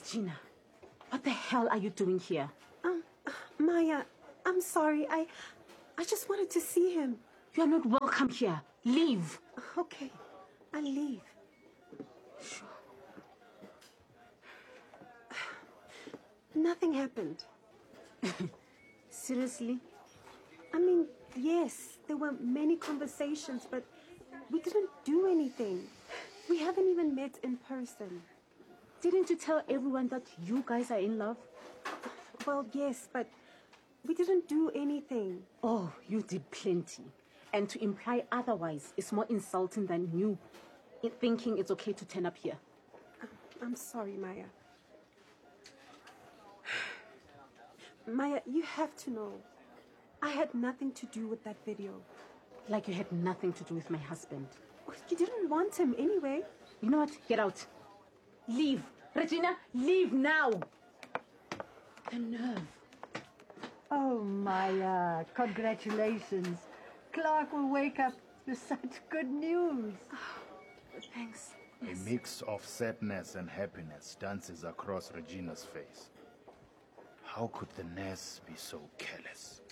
Regina, what the hell are you doing here? Maya, I'm sorry. I just wanted to see him. You are not welcome here. Leave. Okay, I'll leave. Sure. Nothing happened. Seriously? I mean, yes, there were many conversations, but we didn't do anything. We haven't even met in person. Didn't you tell everyone that you guys are in love? Well, yes, but we didn't do anything. Oh, you did plenty. And to imply otherwise is more insulting than you thinking it's okay to turn up here. I'm sorry, Maya. Maya, you have to know. I had nothing to do with that video. Like you had nothing to do with my husband. You didn't want him anyway. You know what? Get out. Leave. Regina, leave now. The nerve. Oh, Maya, congratulations. Clark will wake up with such good news. Thanks. A mix of sadness and happiness dances across Regina's face. How could the nurse be so careless?